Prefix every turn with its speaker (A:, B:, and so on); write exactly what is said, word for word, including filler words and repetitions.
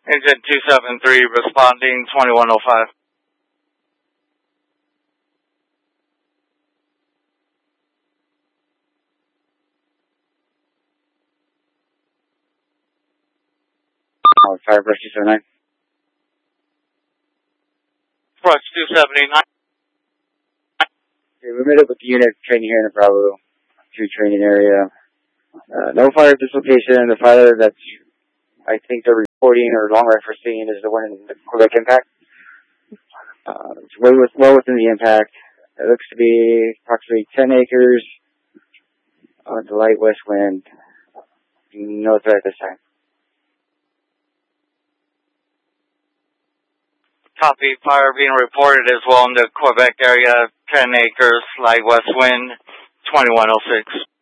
A: Agent two seven three responding twenty-one oh five.
B: Oh, Fire Brush two seven nine.
A: Brush two seventy-nine.
B: Okay, we met up with the unit training here in the Bravo two training area. Uh, no fire at this location. The fire that's, I think they're reporting or long reference seeing is the one in the Quebec impact. Uh, it's way with, well within the impact. It looks to be approximately ten acres on the light west wind. No threat at this time.
A: Copy. Fire being reported as well in the Quebec area. ten acres, light west wind, twenty-one oh six.